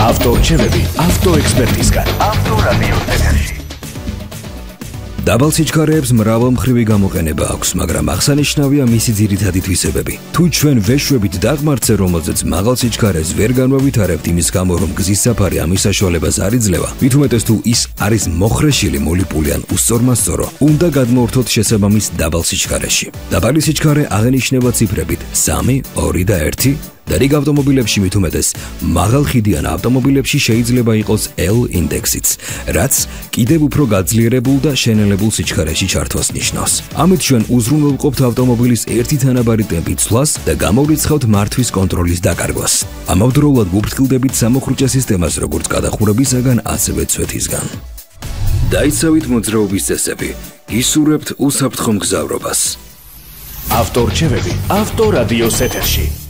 ავტორჩევები ავტოექსპერტისგან. ავტორადიოს ეთერში. დაბალ სიჩქარეებს მრავალმხრივი გამოყენება აქვს, მაგრამ აღსანიშნავია მისი ძირითადი თვისებები. თუ ჩვენ ვეშვებით დაღმართზე, რომელზეც მაღალ სიჩქარეს ვერ განვავითარებთ იმის გამო, რომ გზის საფარი ამის საშუალებას არ იძლევა, მით უმეტეს თუ ის არის მოხრეშილი, მოლიპული ან უსწორმასწორო, უნდა გადმოვართოთ შესაბამის დაბალ სიჩქარეში. დაბალი სიჩქარე აღენიშნება ციფრებით 3, 2 და 1. და რიგ ავტომობილებში მით უმეტეს მაღალ ხიდიან ავტომობილებში შეიძლება იყოს L ინდექსიც, რაც კიდევ უფრო გაძლიერებულ და შენელებულ სიჩქარეში ჩართვას ნიშნავს. ამით ჩვენ უზრუნველყოფთ ავტომობილის ერთი თანაბარი ტემპით ცვლას და გამოვრიცხავთ მართვის კონტროლის დაკარგვას. ამავდროულად ვუფრთხილდებით სამოხრუჭე სისტემას როგორც გადახურებისაგან, ასევე ცვეთისგან. დაიცავით მოძრაობის წესები, გისურვებთ უსაფრთხო მგზავრობას. ავტორჩევები ავტორადიოს ეთერში.